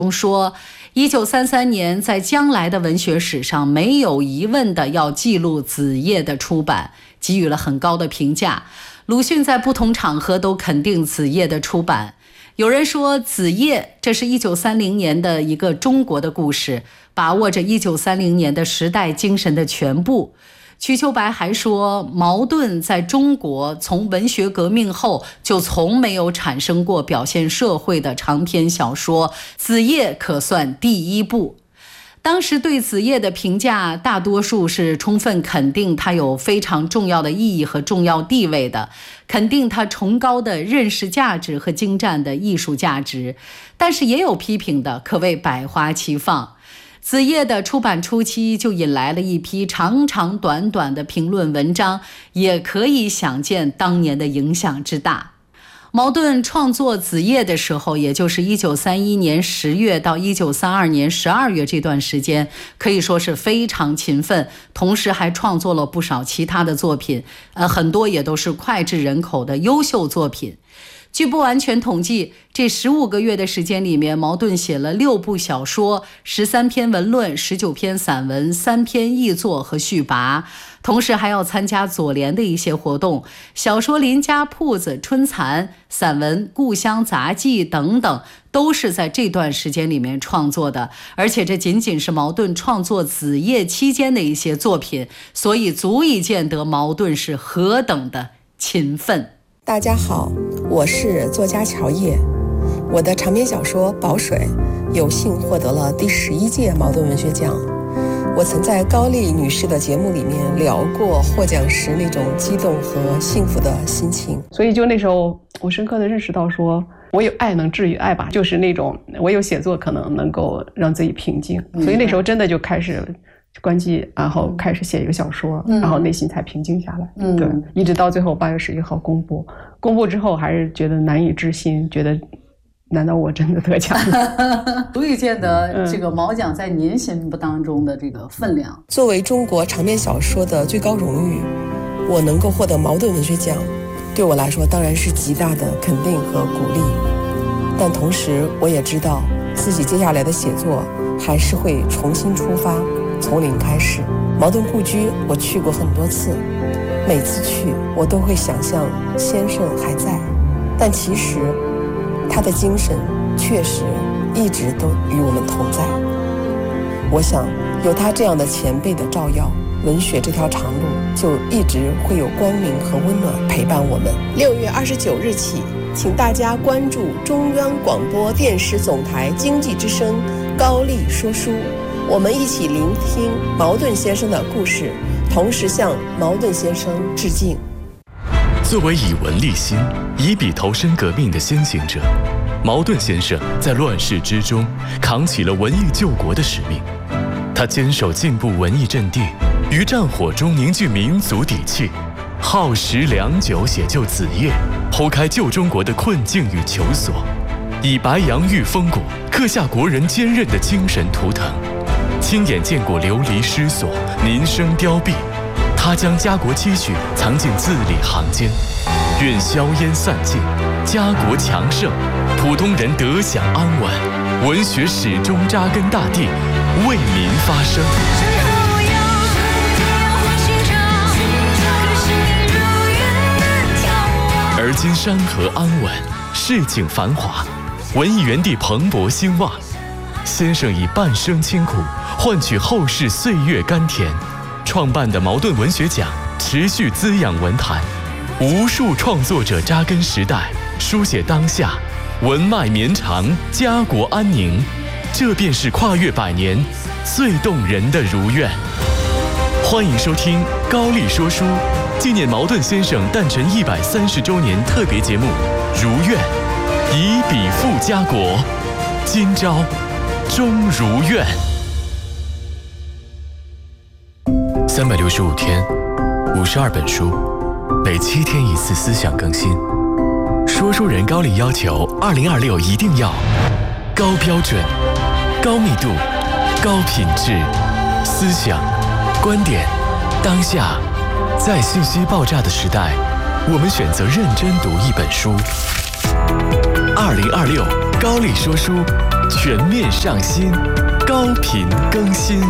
说1933年在将来的文学史上没有疑问的要记录子夜的出版，给予了很高的评价。鲁迅在不同场合都肯定子夜的出版。有人说子夜这是1930年的一个中国的故事，把握着1930年的时代精神的全部。瞿秋白还说，茅盾在中国从文学革命后就从没有产生过表现社会的长篇小说，子夜可算第一部。当时对子夜的评价大多数是充分肯定它有非常重要的意义和重要地位的，肯定它崇高的认识价值和精湛的艺术价值，但是也有批评的，可谓百花齐放。子夜的出版初期就引来了一批长长短短的评论文章，也可以想见当年的影响之大。茅盾创作子夜的时候，也就是1931年10月到1932年12月这段时间，可以说是非常勤奋，同时还创作了不少其他的作品，很多也都是脍炙人口的优秀作品。据不完全统计，这15个月的时间里面，茅盾写了6部小说、13篇文论、19篇散文、3篇译作和序跋，同时还要参加左联的一些活动，小说《林家铺子》、《春蚕》，散文《故乡杂记》等等，都是在这段时间里面创作的。而且这仅仅是茅盾创作子夜期间的一些作品，所以足以见得茅盾是何等的勤奋。 大家好，我是作家乔叶。我的长篇小说《宝水》有幸获得了第11届茅盾文学奖。我曾在高丽女士的节目里面聊过获奖时那种激动和幸福的心情。 所以就那时候我深刻地认识到说，我有爱能治愈爱吧，就是那种我有写作可能能够让自己平静。所以那时候真的就开始关机，然后开始写一个小说，然后内心才平静下来。对，一直到最后8月11号公布之后，还是觉得难以置信，觉得难道我真的得奖了？ 足以见得这个茅奖在您心目当中的这个分量。 作为中国长篇小说的最高荣誉，我能够获得茅盾文学奖，对我来说当然是极大的肯定和鼓励。但同时我也知道自己接下来的写作还是会重新出发，从零开始。茅盾故居我去过很多次，每次去我都会想象先生还在，但其实他的精神确实一直都与我们同在。我想有他这样的前辈的照耀，文学这条长路就一直会有光明和温暖陪伴我们。6月29日起，请大家关注中央广播电视总台经济之声高丽说书，我们一起聆听茅盾先生的故事，同时向茅盾先生致敬。 作为以文立心、以笔投身革命的先行者，茅盾先生在乱世之中扛起了文艺救国的使命。他坚守进步文艺阵地，于战火中凝聚民族底气，耗时良久写就子夜，剖开旧中国的困境与求索，以白杨玉风骨刻下国人坚韧的精神图腾。亲眼见过流离失所、民生凋敝，他将家国期许藏进字里行间，愿硝烟散尽，家国强盛，普通人得享安稳，文学始终扎根大地，为民发声。而今山河安稳，市井繁华，文艺园地蓬勃兴旺。先生以半生清苦换取后世岁月甘甜，创办的茅盾文学奖持续滋养文坛，无数创作者扎根时代，书写当下，文脉绵长，家国安宁。这便是跨越100年最动人的如愿。欢迎收听高丽说书纪念茅盾先生诞辰130周年特别节目《如愿》，以笔复家国，今朝终如愿。365天，52本书，每7天1次思想更新。说书人高丽要求2026一定要高标准、高密度、高品质，思想、观点，当下，在信息爆炸的时代，我们选择认真读一本书。2026高丽说书全面上新，高频更新。